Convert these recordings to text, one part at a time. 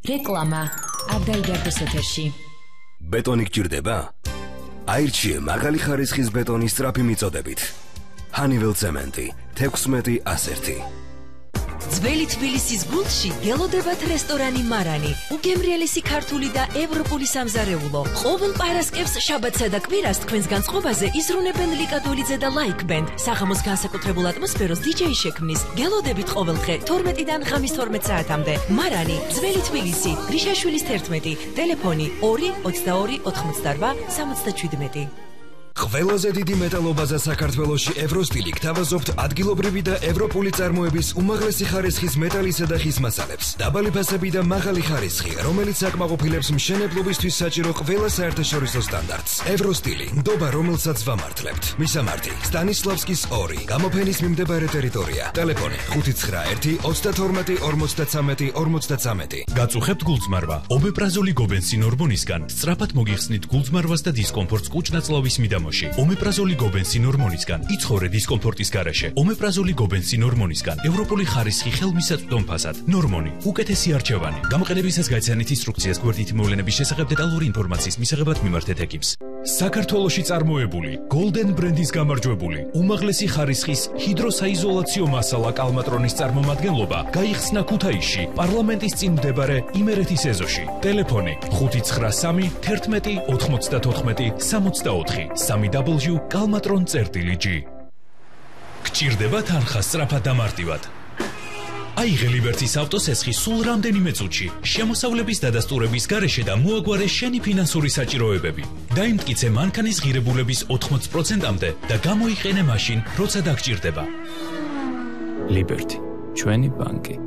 რეკლამა აბდაიდარდოს ეთერში. ბეტონი გჭირდება? აირჩიე მაღალი ხარისხის ბეტონის სწრაფი მიწოდებით. ჰანიվել ცემენტი 16-101. ძველი თბილისის გულში გელოდებათ რესტორანი მარანი, უგემრიელესი ქართული და ევროპული სამზარეულო. ყოველ პარასკევს, შაბათსა და კვირას თქვენს განწყობაზე იზრუნებენ ლიკადოლიძე და ლაიქ ბენდ. საღამოს განსაკუთრებულ ატმოსფეროს დიჯეი შექმნის. გელოდებით ყოველდღე 12-დან ღამის 12 საათამდე. მარანი, ძველი თბილისი, გრიშაშვილის 11, ტელეფონი 2 22 88 77. ყველაზე დიდი მეტალობაზა საქართველოში ევროსტილი გთავაზობთ ადგილობრივი და ევროპული წარმოების უმაღლესი ხარისხის მეტალისა და ხის მასალებს. დაბალი ფასები და მაღალი ხარისხი, რომელიც აკმაყოფილებს მშენებლობისთვის საჭირო ყველა საერთაშორისო სტანდარტს. ევროსტილი, ნდობა, რომელსაც ვამართლებთ. მისამართი: სტანისლავსკის 2, გამოფენის მიმდებარე ტერიტორია. ტელეფონი 591 32 53 53. გაწუხებთ გულწმარვა. ომეპრაზოლი გობენსინ ჰორმონისგან სწრაფად მოგიხსნით გულწმარვას და დისკომფორტს კუჭ-ნაწლავის მიდამოში. ომეპრაზოლი გობენსინ ჰორმონისგან იცხოვრე დისკომფორტის გარეშე. ომეპრაზოლი გობენსინ ჰორმონისგან ევროპული ხარისხი ხელმისაწვდომ ფასად. ნორმონი, უკეთესი არჩევანი. გამოყენებისას გაიცანით ინსტრუქციას გვერდითი მოვლენების შესახებ დეტალური ინფორმაციის მისაღებად მიმართეთ ეკიპს. საქართველოში წარმოებული Golden ბრენდის გამარჯვებული უმაღლესი ხარისხის ჰიდროსაიზოლაციო მასალა კალმატრონის წარმომადგენლობა გაიხსნა ქუთაისში პარლამენტის წინ მდებარე იმერეთის ეზოში. ტელეფონი 593 11 94 64 www.kalmatron.g. გჭირდება თანხა სწრაფად და მარტივად. აიღე ლიბერტის ავტოსესხი სულ რამდენიმე წუთში, შემოსავლების დადასტურების გარეშე და მოაგვარე შენი ფინანსური საჭიროებები. დაიმტკიცე მანქანის ღირებულების 80%-მდე და გამოიყენე მაშინ, როცა დაგჭირდება. ლიბერტი, ჩვენი ბანკი.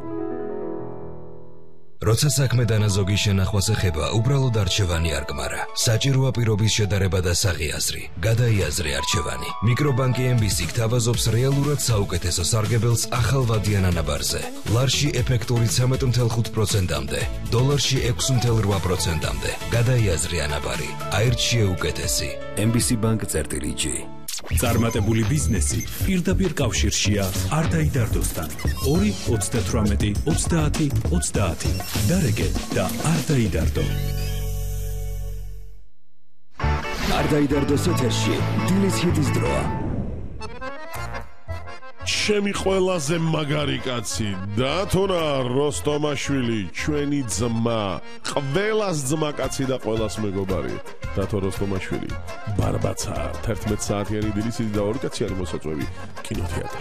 როცა საქმე დანაზოგი შენახვას ეხება, უბრალოდ არჩევანი არ გმარა. საჭიროა პირობის შედარება და საღი-აზრი. გადაიაზრე არჩევანი. მიკრობანკი MBC გთავაზობს რეალურად საუკეთესო სარგებელს ახალ ვადიან ანაბარზე. ლარში ეფექტური 13.5%-მდე, დოლარში 6.8%-მდე. გადაიაზრე ანაბარი. აირჩიე უკეთესი. MBC Bank-G. წარმატებული ბიზნესი პირდაპირ კავშირშია არ დაიდარდოსთან. 2 38 30 30. დარეგე და არ დაიდარდო. არ დაიდარდოს ეთერში დილის ჰიტის დროა. ჩემი ყველაზე მაგარი კაცი და თორა როსტომაშვილი, ჩვენი ძმა, ყველას ძმა კაცი და ყველას მეგობარი. დათო როსტომაშვილი, ბარბაცა, 11 საათიანი დილის და 2 კაციანი მოსაწვევი კინოთეატრში.